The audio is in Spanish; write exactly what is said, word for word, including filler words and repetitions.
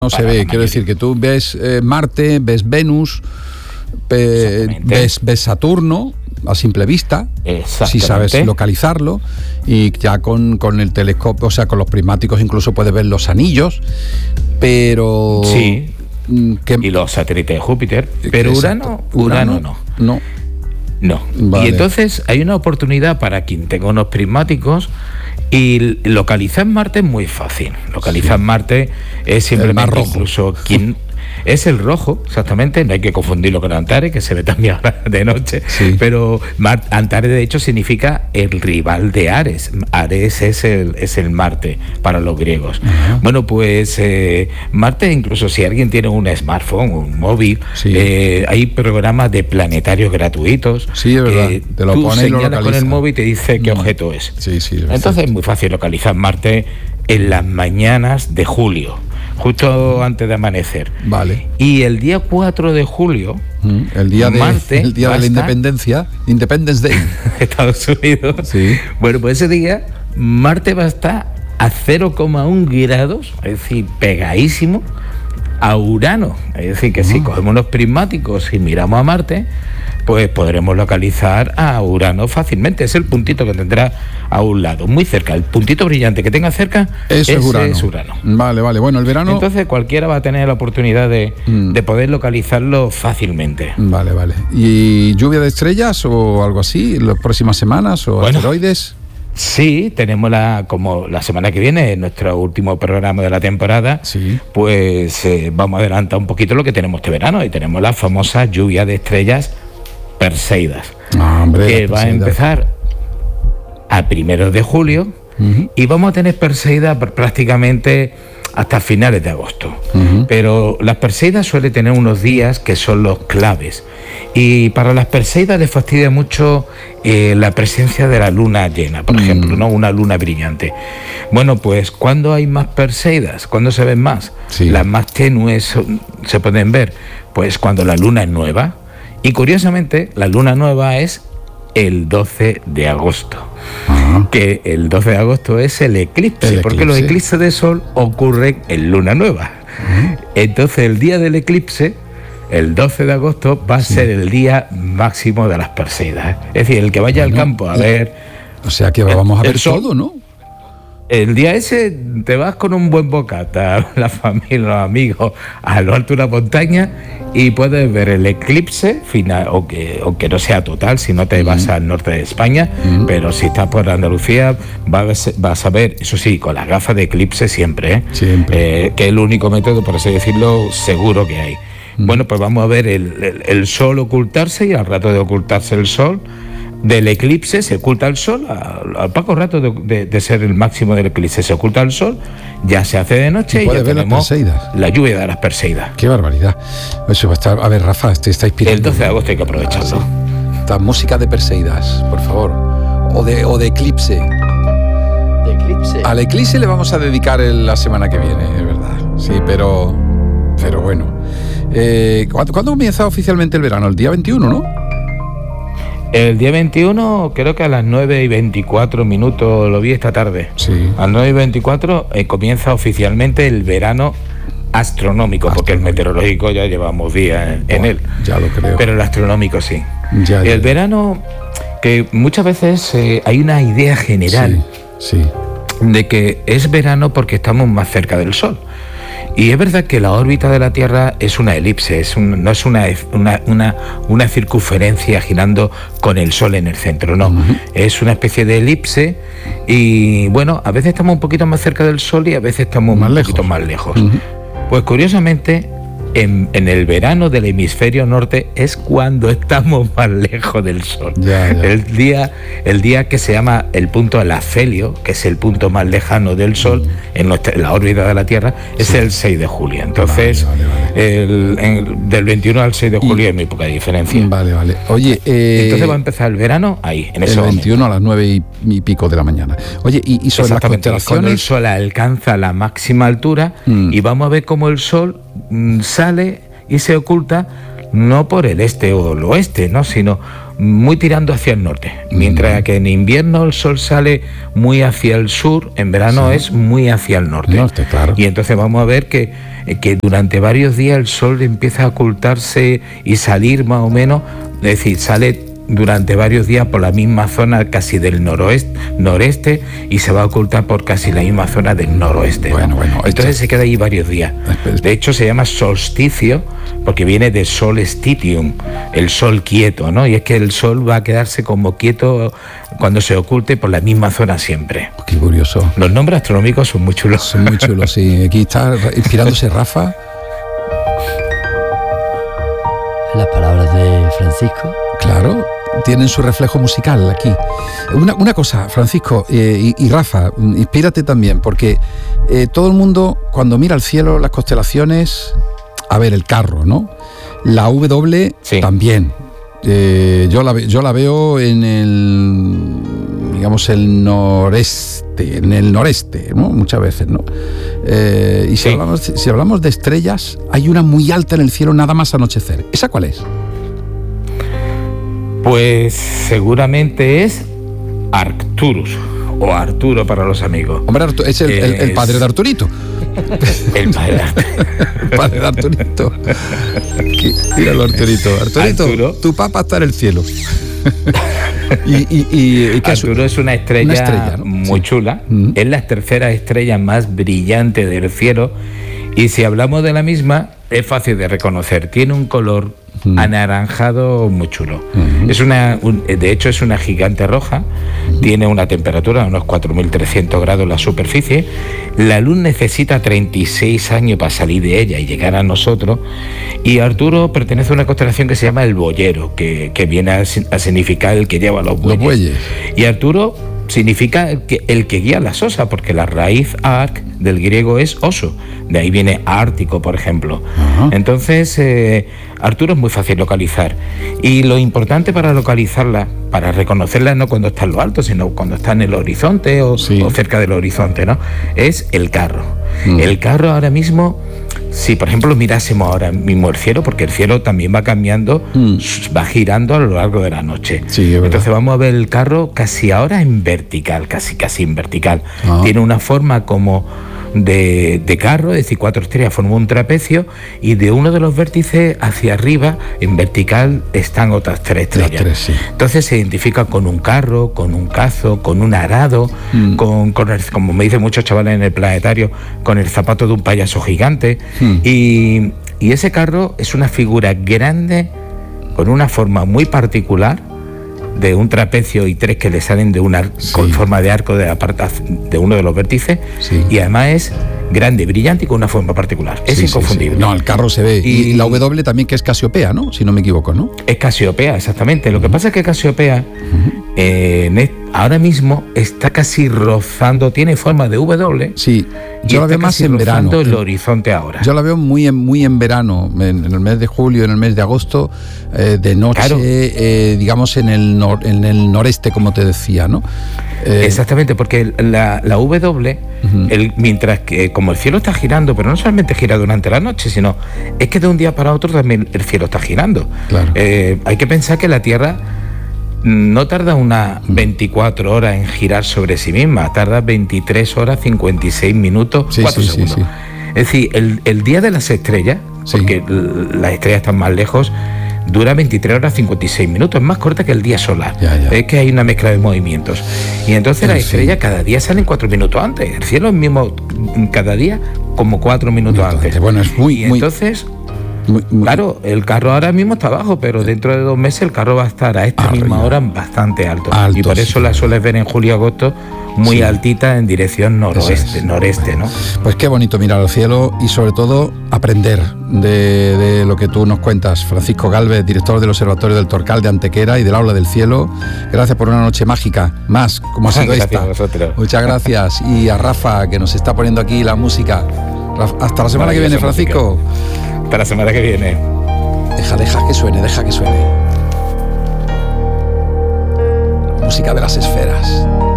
no se ve, quiero decir que tú ves eh, Marte, ves Venus, eh, ves, ves Saturno a simple vista, si sabes localizarlo, y ya con, con el telescopio, o sea, con los prismáticos incluso puedes ver los anillos, pero... Sí, que, y los satélites de Júpiter, pero Urano, Urano, Urano no. No. No. Vale. Y entonces hay una oportunidad para quien tenga unos prismáticos. Y localizar Marte es muy fácil. Localizar sí. Marte es simplemente incluso quien es el rojo, exactamente. No hay que confundirlo con Antares, que se ve también ahora de noche. Sí. Pero Mar- Antares de hecho significa el rival de Ares. Ares es el es el Marte para los griegos. Uh-huh. Bueno, pues eh, Marte, incluso si alguien tiene un smartphone, un móvil, sí. eh, hay programas de planetarios gratuitos. Sí, es verdad. Que te lo tú pones y lo señalas con el móvil y te dice qué no. objeto es. Sí, sí, es Entonces es muy fácil localizar Marte en las mañanas de julio, justo antes de amanecer. Vale. Y el día cuatro de julio, mm, el día de, Marte el día de la independencia, Independence Day, Estados Unidos. Sí. Bueno, pues ese día Marte va a estar a cero coma uno grados, es decir, pegadísimo a Urano. Es decir, que uh-huh. si cogemos unos prismáticos y miramos a Marte, pues podremos localizar a Urano fácilmente. Es el puntito que tendrá a un lado, muy cerca. El puntito brillante que tenga cerca es Urano. es Urano. Vale, vale. Bueno, el verano... Entonces cualquiera va a tener la oportunidad de, mm. de poder localizarlo fácilmente. Vale, vale. ¿Y lluvia de estrellas o algo así en las próximas semanas o bueno, asteroides? Sí, tenemos la como la semana que viene, nuestro último programa de la temporada, sí. pues eh, vamos a adelantar un poquito lo que tenemos este verano y tenemos la famosa lluvia de estrellas Perseidas, ah, hombre, que va a empezar a primeros de julio uh-huh. y vamos a tener Perseidas prácticamente hasta finales de agosto. Uh-huh. Pero las Perseidas suelen tener unos días que son los claves. Y para las Perseidas les fastidia mucho eh, la presencia de la luna llena, por uh-huh. ejemplo, ¿no? Una luna brillante. Bueno, pues ¿cuándo hay más Perseidas? ¿Cuándo se ven más? Sí. Las más tenues se pueden ver, pues cuando la luna es nueva. Y curiosamente, la luna nueva es el doce de agosto. Uh-huh. Que el doce de agosto es el eclipse, el porque eclipse. Los eclipses de sol ocurren en luna nueva. Uh-huh. Entonces el día del eclipse, el doce de agosto, va a sí. ser el día máximo de las Perseidas. Es decir, el que vaya bueno, al campo a ver... O sea que vamos a ver sol, todo, ¿no? El día ese te vas con un buen bocata, la familia, los amigos, a lo alto de una montaña y puedes ver el eclipse final, o que, o que no sea total si no te vas uh-huh. al norte de España, uh-huh. pero si estás por Andalucía vas, vas a ver, eso sí, con las gafas de eclipse siempre, ¿eh? Siempre. Eh, que es el único método, por así decirlo, seguro que hay. Uh-huh. Bueno, pues vamos a ver el, el, el sol ocultarse y al rato de ocultarse el sol, del eclipse se oculta el sol, al, al poco rato de, de, de ser el máximo del eclipse se oculta el sol, ya se hace de noche y ya tenemos la lluvia de las Perseidas. Qué barbaridad. Eso va a estar, a ver, Rafa, te está inspirando. El doce de agosto hay que aprovecharlo. Ah, sí. Esta música de Perseidas, por favor. O de, o de eclipse. ¿De eclipse? Al eclipse le vamos a dedicar el, la semana que viene, es verdad. Sí, pero, pero bueno. Eh, ¿cuándo, ¿Cuándo comienza oficialmente el verano? El día veintiuno, ¿no? El día veintiuno, creo que a las nueve y veinticuatro minutos, lo vi esta tarde. Sí. A las nueve y veinticuatro eh, comienza oficialmente el verano astronómico, astronómico, porque el meteorológico ya llevamos días en, en oh, él. Ya lo creo. Pero el astronómico sí. Ya, ya, el ya. verano, que muchas veces eh, hay una idea general sí, sí. de que es verano porque estamos más cerca del Sol. Y es verdad que la órbita de la Tierra es una elipse, es un, no es una, una, una, una circunferencia girando con el Sol en el centro, no. Uh-huh. Es una especie de elipse y, bueno, a veces estamos un poquito más cerca del Sol y a veces estamos más un lejos. poquito más lejos. Uh-huh. Pues curiosamente, en, en el verano del hemisferio norte es cuando estamos más lejos del Sol. Ya, ya. El día, el día que se llama el punto afelio, que es el punto más lejano del Sol, mm. en, nuestra, en la órbita de la Tierra, es sí. el seis de julio. Entonces, vale, vale, vale. El, en, del veintiuno al seis de julio y, hay muy poca diferencia. Vale, vale. Oye, eh, entonces va a empezar el verano ahí, en ese el veintiuno momento. A las nueve y, y pico de la mañana. Oye, y, y sobre las constelaciones, cuando el Sol alcanza la máxima altura mm. y vamos a ver cómo el Sol mm, sale y se oculta no por el este o el oeste, ¿no? Sino muy tirando hacia el norte, mientras mm. que en invierno el sol sale muy hacia el sur, en verano sí. es muy hacia el norte. norte claro. Y entonces vamos a ver que, que durante varios días el sol empieza a ocultarse y salir más o menos, es decir, sale durante varios días por la misma zona casi del noroeste, noreste, y se va a ocultar por casi la misma zona del noroeste. Bueno, ¿no? bueno, Entonces esto... se queda ahí varios días. De hecho se llama solsticio porque viene de solstitium, el sol quieto, ¿no? Y es que el sol va a quedarse como quieto cuando se oculte por la misma zona siempre. Qué curioso. Los nombres astronómicos son muy chulos. Son muy chulos, sí. Aquí está inspirándose Rafa. Las palabras de Francisco. Claro, tienen su reflejo musical aquí. Una, una cosa, Francisco eh, y, y Rafa, inspírate también, porque eh, todo el mundo, cuando mira al cielo, las constelaciones, a ver, el carro, ¿no? La W sí. también. Eh, yo, la, yo la veo en el, digamos, el noreste, en el noreste, ¿no? Muchas veces, ¿no? Eh, y si, sí. hablamos, si hablamos de estrellas, hay una muy alta en el cielo nada más anochecer. ¿Esa cuál es? Pues seguramente es Arcturus, o Arturo para los amigos. Hombre, Artu- es, el, es el, el padre de Arturito. El padre de Arturito. El padre de Arturito. Míralo, Arturito. Arturito, Arturo. Tu papá está en el cielo. y, y, y, y Arturo es una estrella, una estrella, ¿no? muy sí. chula. Mm. Es la tercera estrella más brillante del cielo. Y si hablamos de la misma, es fácil de reconocer. Tiene un color mm. anaranjado muy chulo. Mm-hmm. Es una, un, de hecho, es una gigante roja. Mm-hmm. Tiene una temperatura de unos cuatro mil trescientos grados en la superficie. La luz necesita treinta y seis años para salir de ella y llegar a nosotros. Y Arturo pertenece a una constelación que se llama el boyero, que, que viene a, a significar el que lleva los bueyes. Los bueyes. Y Arturo significa el que, el que guía las osas, porque la raíz arc del griego es oso, de ahí viene ártico, por ejemplo. Ajá. Entonces eh, Arturo es muy fácil localizar, y lo importante para localizarla, para reconocerla no cuando está en lo alto, sino cuando está en el horizonte o, sí. o cerca del horizonte, ¿no? Es el carro. Mm. El carro ahora mismo, si por ejemplo mirásemos ahora mismo el cielo, porque el cielo también va cambiando, mm. va girando a lo largo de la noche. Sí, entonces vamos a ver el carro casi ahora en vertical, casi casi en vertical. Ah. Tiene una forma como de, de carro, es decir, cuatro estrellas forman un trapecio, y de uno de los vértices hacia arriba, en vertical, están otras tres estrellas. Las tres, sí. Entonces se identifica con un carro, con un cazo, con un arado, mm. con, con el, como me dicen muchos chavales en el planetario, con el zapato de un payaso gigante. Mm. Y, y ese carro es una figura grande, con una forma muy particular, de un trapecio y tres que le salen de una sí. con forma de arco de la parte de uno de los vértices, sí. y además es grande, brillante y con una forma particular. Es sí, inconfundible. Sí, sí. No, el carro se ve. Y, y la W también, que es Casiopea, ¿no? Si no me equivoco, ¿no? Es Casiopea, exactamente. Lo uh-huh. que pasa es que Casiopea uh-huh. eh, ahora mismo está casi rozando, tiene forma de W. Sí, yo la veo más en verano. El horizonte ahora. Yo la veo muy en, muy en verano, en, en el mes de julio, en el mes de agosto, eh, de noche, claro. eh, digamos en el, nor, en el noreste, como te decía, ¿no? Eh, Exactamente, porque la, la W, uh-huh. el, mientras que como el cielo está girando, pero no solamente gira durante la noche, sino es que de un día para otro también el cielo está girando. Claro. Eh, hay que pensar que la Tierra no tarda unas veinticuatro horas en girar sobre sí misma, tarda veintitrés horas, cincuenta y seis minutos, sí, cuatro sí, segundos. Sí, sí. Es decir, el, el día de las estrellas, sí. porque las estrellas están más lejos, dura veintitrés horas cincuenta y seis minutos, es más corta que el día solar. Ya, ya. Es que hay una mezcla de movimientos. Y entonces sí, las estrellas sí. cada día salen cuatro minutos antes. El cielo es mismo cada día como cuatro minutos antes. antes. Bueno, es muy... Y muy... entonces... Muy, muy... Claro, el carro ahora mismo está bajo, pero dentro de dos meses el carro va a estar a esta ah, misma ya. hora bastante alto. alto. Y por eso sí, la sueles ver en julio y agosto muy sí. altita en dirección noroeste, es. noreste, ¿no? Pues qué bonito mirar al cielo y sobre todo aprender de, de lo que tú nos cuentas. Francisco Gálvez, director del Observatorio del Torcal de Antequera y del Aula del Cielo. Gracias por una noche mágica, más como ha sido esta. Muchas gracias. Y a Rafa, que nos está poniendo aquí la música. Hasta la semana que viene, Francisco. Música. Hasta la semana que viene. Deja, deja que suene, deja que suene. Música de las esferas.